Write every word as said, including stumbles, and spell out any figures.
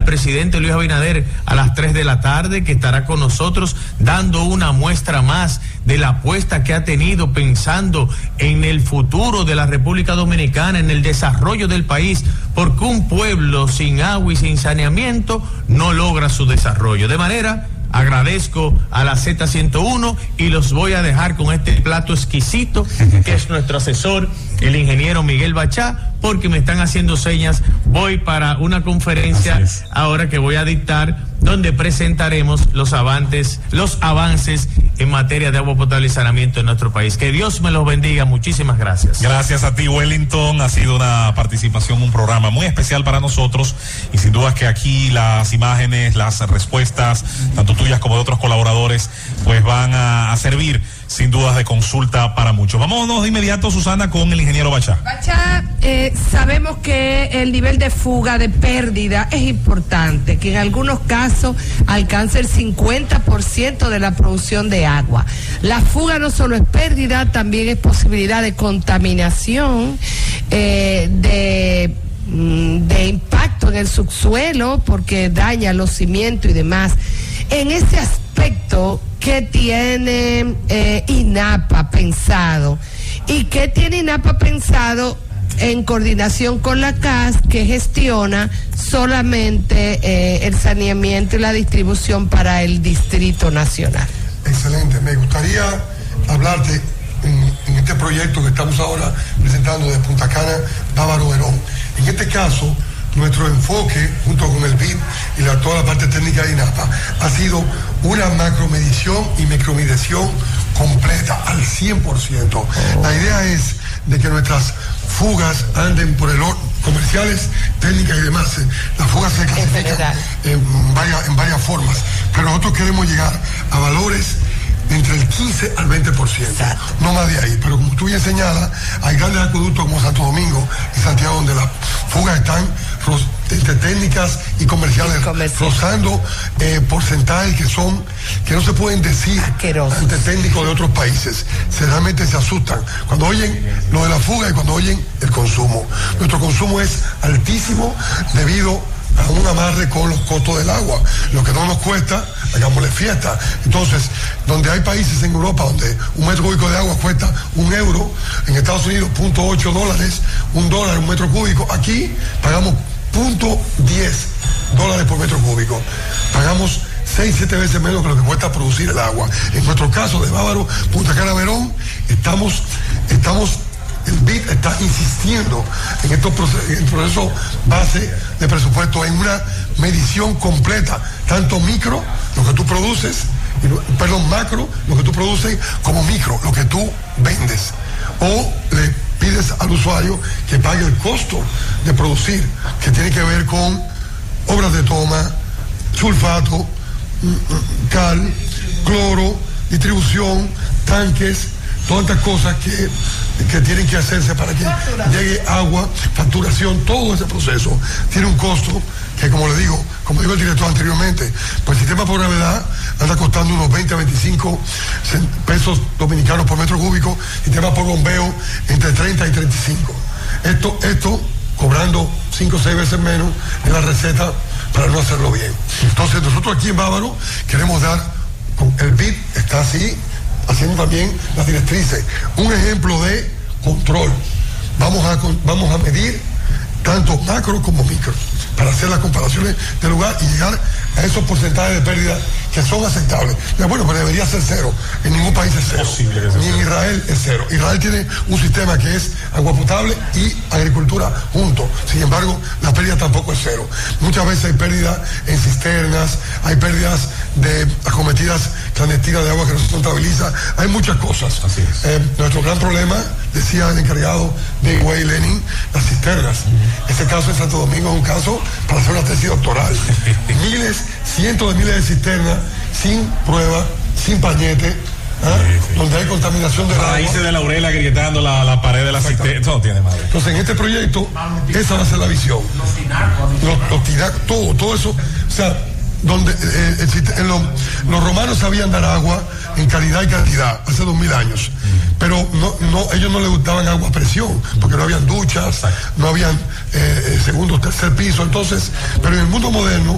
presidente Luis Abinader a las tres de la tarde, que estará con nosotros dando una muestra más de la apuesta que ha tenido pensando en el futuro de la República Dominicana, en el desarrollo del país, porque un pueblo sin agua y sin saneamiento no logra su desarrollo. De manera, agradezco a la Z ciento uno y los voy a dejar con este plato exquisito que es nuestro asesor, el ingeniero Miguel Bachá, porque me están haciendo señas. Voy para una conferencia ahora que voy a dictar, donde presentaremos los avances, los avances en materia de agua potable y saneamiento en nuestro país. Que Dios me los bendiga. Muchísimas gracias. Gracias a ti, Wellington. Ha sido una participación, un programa muy especial para nosotros, y sin duda que aquí las imágenes, las respuestas, tanto tuyas como de otros colaboradores, pues van a, a servir sin dudas de consulta para muchos. Vámonos de inmediato, Susana, con el ingeniero Bachá. Bachá, eh, sabemos que el nivel de fuga, de pérdida, es importante, que en algunos casos alcanza el cincuenta por ciento de la producción de agua. La fuga no solo es pérdida, también es posibilidad de contaminación, eh, de... de impacto en el subsuelo, porque daña los cimientos y demás. En ese aspecto, ¿qué tiene eh, INAPA pensado? ¿Y qué tiene INAPA pensado en coordinación con la C A S, que gestiona solamente eh, el saneamiento y la distribución para el Distrito Nacional? Excelente. Me gustaría hablarte en, en este proyecto que estamos ahora presentando de Punta Cana, Bávaro Verón. En este caso, nuestro enfoque, junto con el B I D y la, toda la parte técnica de INAPA, ha sido una macromedición y micromedición completa, al cien por ciento. Oh. La idea es de que nuestras fugas anden por el orden, comerciales, técnicas y demás. Las fugas se clasifican en varias, en varias formas, pero nosotros queremos llegar a valores entre el quince al veinte por ciento, no más de ahí. Pero como tú bien señalas, hay grandes acueductos como Santo Domingo y Santiago, donde las fugas están entre técnicas y comerciales, rozando eh, porcentajes que son, que no se pueden decir Asquerosos. ante técnicos de otros países. Se, realmente se asustan cuando oyen lo de la fuga y cuando oyen el consumo. Nuestro consumo es altísimo debido a un amarre con los costos del agua. Lo que no nos cuesta, hagámosle fiesta. Entonces, donde hay países en Europa donde un metro cúbico de agua cuesta un euro, en Estados Unidos punto ocho dólares, un dólar un metro cúbico, aquí pagamos punto diez dólares por metro cúbico. Pagamos seis, siete veces menos que lo que cuesta producir el agua. En nuestro caso de Bávaro, Punta Cana, Verón, estamos, estamos el B I D está insistiendo en estos procesos, en el proceso base de presupuesto, en una medición completa, tanto micro, lo que tú produces, perdón, macro, lo que tú produces, como micro, lo que tú vendes. O le pides al usuario que pague el costo de producir, que tiene que ver con obras de toma, sulfato, cal, cloro, distribución, tanques, todas estas cosas que, que tienen que hacerse para que llegue agua, facturación, todo ese proceso tiene un costo que, como le digo, como dijo el director anteriormente, pues el sistema por gravedad anda costando unos veinte a veinticinco pesos dominicanos por metro cúbico, y sistema por bombeo entre treinta y treinta y cinco. Esto, esto cobrando cinco o seis veces menos en la receta para no hacerlo bien. Entonces nosotros aquí en Bávaro queremos dar, el B I D está así, haciendo también las directrices, un ejemplo de control. Vamos a, vamos a medir tanto macro como micro, para hacer las comparaciones del lugar y llegar a esos porcentajes de pérdida que son aceptables. Bueno, pero debería ser cero. En ningún país es cero. Ni en Israel es cero. Israel tiene un sistema que es agua potable y agricultura juntos. Sin embargo, la pérdida tampoco es cero. Muchas veces hay pérdidas en cisternas, hay pérdidas de acometidas clandestinas de agua que no se contabiliza. Hay muchas cosas. Así es. Eh, nuestro gran problema, decía el encargado de Way Lenin, las cisternas. Uh-huh. Ese caso en Santo Domingo es un caso para hacer una tesis doctoral. Miles, cientos de miles de cisternas sin prueba, sin pañete, ¿ah? sí, sí. donde hay contaminación de agua. Raíces de laurel agrietando la, la pared de la cisterna. Eso no tiene madre. Entonces, en este proyecto, esa va a ser la visión. Los tinacos. Los, los tinacos, todo, todo eso. O sea, donde eh, el, los, los romanos sabían dar agua en calidad y cantidad hace dos mil años, pero no, no, ellos no les gustaban agua a presión porque no habían duchas, no habían eh, segundo, tercer piso. Entonces, pero en el mundo moderno